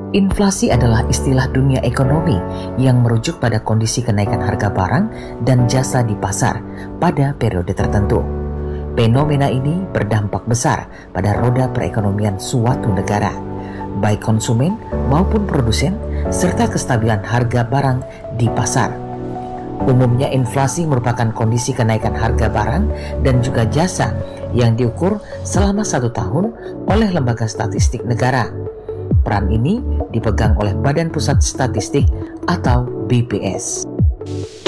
Inflasi adalah istilah dunia ekonomi yang merujuk pada kondisi kenaikan harga barang dan jasa di pasar pada periode tertentu. Fenomena ini berdampak besar pada roda perekonomian suatu negara, baik konsumen maupun produsen, serta kestabilan harga barang di pasar. Umumnya inflasi merupakan kondisi kenaikan harga barang dan juga jasa yang diukur selama 1 tahun oleh Lembaga Statistik Negara. Peran ini dipegang oleh Badan Pusat Statistik atau BPS.